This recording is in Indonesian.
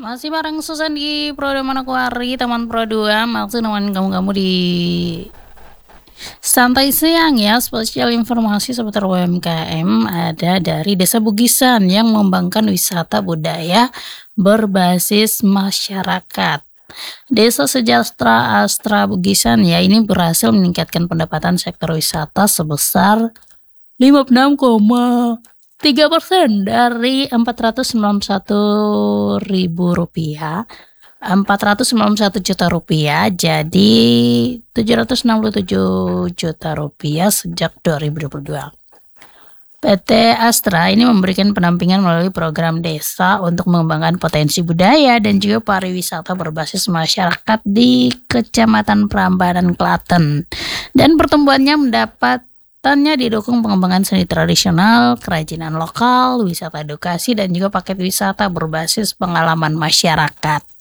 Masih bareng Susan di Pro Manokwari, teman Pro 2, maksud nemenin kamu-kamu di santai siang ya. Spesial informasi seputar UMKM ada dari Desa Bugisan yang mengembangkan wisata budaya berbasis masyarakat. Desa Sejahtera Astra Bugisan ya ini berhasil meningkatkan pendapatan sektor wisata sebesar 56,3% dari Rp491.000 491 juta rupiah jadi Rp767 juta sejak 2022. PT Astra ini memberikan pendampingan melalui program desa untuk mengembangkan potensi budaya dan juga pariwisata berbasis masyarakat di Kecamatan Prambanan, Klaten. Dan pertumbuhannya mendapatannya didukung pengembangan seni tradisional, kerajinan lokal, wisata edukasi, dan juga paket wisata berbasis pengalaman masyarakat.